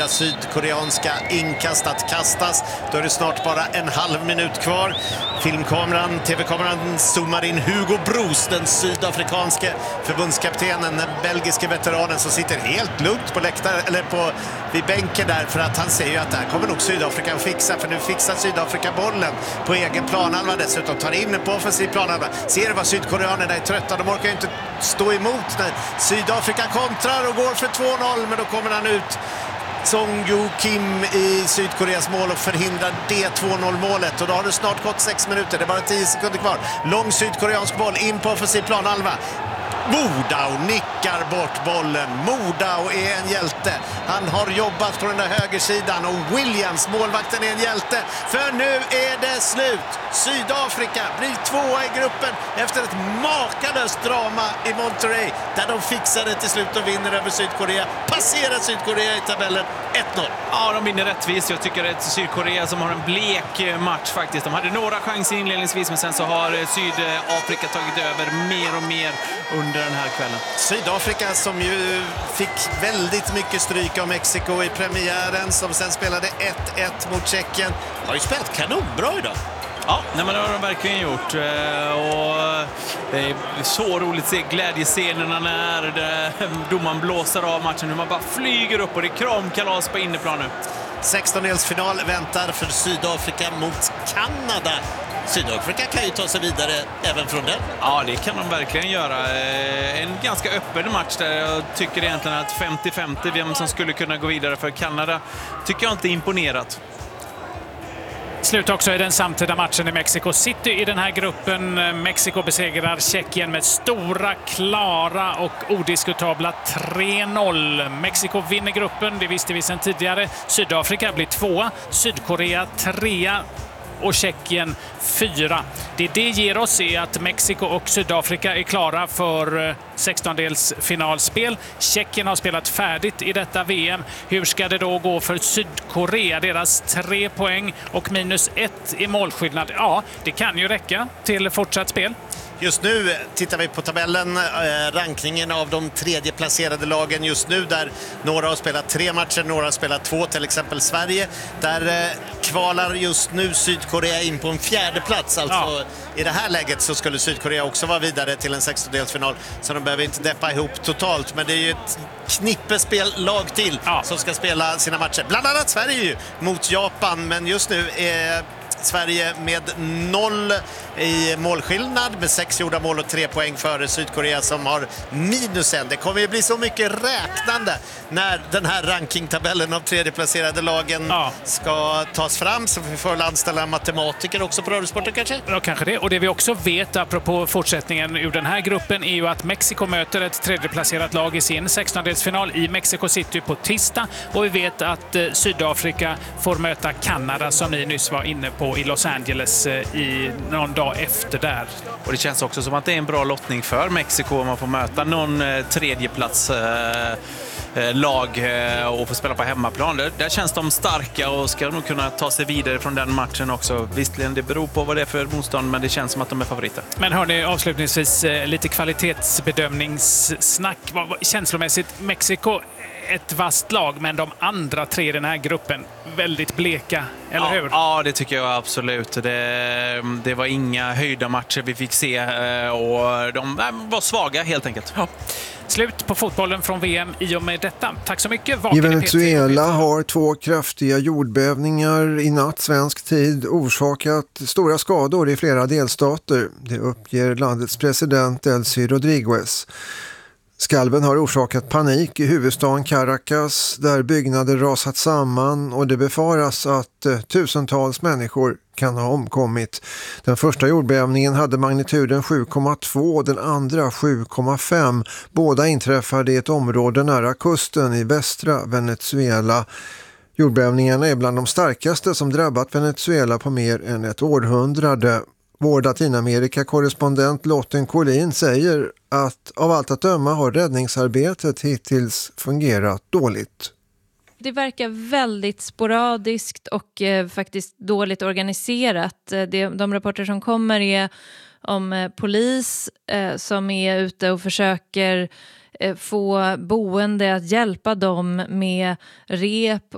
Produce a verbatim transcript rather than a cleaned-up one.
några sydkoreanska inkast att kastas. Då är det snart bara en halv minut kvar. Filmkameran, tv-kameran zoomar in Hugo Broos, den sydafrikanske förbundskaptenen, den belgiske veteranen som sitter helt lugnt på läktaren, eller på vid bänken där, för att han säger ju att det här kommer nog Sydafrika att fixa, för nu fixar Sydafrika bollen på egen planhalva, dessutom tar in på offensiv planhalva. Ser du vad sydkoreanerna är trötta, de orkar ju inte stå emot när Sydafrika kontrar och går för två noll, men då kommer han ut, Song-Joo Kim i Sydkoreas mål, och förhindrar det två noll-målet. Och då har det snart gått sex minuter, det är bara tio sekunder kvar. Lång sydkoreansk boll in på offensiv planhalva. Modau nickar bort bollen. Modau är en hjälte. Han har jobbat på den där högersidan, och Williams, målvakten, är en hjälte. För nu är det slut. Sydafrika blir tvåa i gruppen efter ett makalöst drama i Monterrey, där de fixar det till slut och vinner över Sydkorea. Passerar Sydkorea i tabellen ett noll. Ja, de vinner rättvist. Jag tycker att Sydkorea som har en blek match faktiskt. De hade några chanser inledningsvis, men sen så har Sydafrika tagit över mer och mer under den här kvällen. Sydafrika som ju fick väldigt mycket stryk av Mexiko i premiären, som sen spelade ett ett mot Tjeckien, har ju spelat kanonbra idag. Ja, nej, men det har de verkligen gjort. Och det är så roligt att se glädjescenerna när domaren blåser av matchen. Hur man bara flyger upp och det är kramkalas på inneplan nu. sextondelsfinal väntar för Sydafrika mot Kanada. Sydafrika kan ju ta sig vidare även från den. Ja, det kan de verkligen göra. En ganska öppen match där. Jag tycker egentligen att femtio femtio vem som skulle kunna gå vidare för Kanada tycker jag inte är imponerat. Slut också i den samtida matchen i Mexico City i den här gruppen. Mexiko besegrar Tjeckien med stora, klara och odiskutabla tre noll. Mexiko vinner gruppen, det visste vi sedan tidigare. Sydafrika blir tvåa, Sydkorea trea och Tjeckien fyra. Det det ger oss är att Mexiko och Sydafrika är klara för sextondelsfinalspel. Tjeckien har spelat färdigt i detta V M. Hur ska det då gå för Sydkorea? Deras tre poäng och minus ett i målskillnad. Ja, det kan ju räcka till fortsatt spel. Just nu tittar vi på tabellen, eh, rankningen av de tredje placerade lagen just nu, där några har spelat tre matcher, några har spelat två, till exempel Sverige. Där eh, kvalar just nu Sydkorea in på en fjärde plats. Alltså ja. I det här läget så skulle Sydkorea också vara vidare till en sextondelsfinal, så de behöver inte deppa ihop totalt. Men det är ju ett knippespel lag till ja. som ska spela sina matcher. Bland annat Sverige ju mot Japan, men just nu är Sverige med noll i målskillnad med sex gjorda mål och tre poäng före Sydkorea som har minus en. Det kommer ju bli så mycket räknande när den här rankingtabellen av tredjeplacerade lagen ja. ska tas fram, så vi får anställa matematiker också på Radiosporten kanske? Ja, kanske det. Och det vi också vet apropå fortsättningen ur den här gruppen är ju att Mexiko möter ett tredjeplacerat lag i sin sextondelsfinal i Mexico City på tisdag, och vi vet att eh, Sydafrika får möta Kanada som ni nyss var inne på i Los Angeles eh, i någon dag efter där. Och det känns också som att det är en bra lottning för Mexiko om man får möta någon eh, tredjeplats eh, lag och få spela på hemmaplan. Där, där känns de starka och ska nog kunna ta sig vidare från den matchen också. Visserligen, det beror på vad det är för motstånd, men det känns som att de är favoriter. Men hörni, avslutningsvis lite kvalitetsbedömningssnack. Känslomässigt, Mexiko ett vasst lag, men de andra tre i den här gruppen väldigt bleka, eller ja, hur? Ja, det tycker jag absolut. Det, det var inga höjda matcher vi fick se och de var svaga helt enkelt. Ja. Slut på fotbollen från V M i och med detta. Tack så mycket. I Venezuela har två kraftiga jordbävningar i natt svensk tid orsakat stora skador i flera delstater. Det uppger landets president Delcy Rodriguez. Skalven har orsakat panik i huvudstaden Caracas där byggnader rasat samman, och det befaras att eh, tusentals människor kan ha omkommit. Den första jordbävningen hade magnituden sju komma två, den andra sju komma fem. Båda inträffade i ett område nära kusten i västra Venezuela. Jordbävningarna är bland de starkaste som drabbat Venezuela på mer än ett århundrade. Vår Latinamerika-korrespondent Lotten Collin säger att av allt att döma har räddningsarbetet hittills fungerat dåligt. Det verkar väldigt sporadiskt och eh, faktiskt dåligt organiserat. Det, de rapporter som kommer är om eh, polis eh, som är ute och försöker eh, få boende att hjälpa dem med rep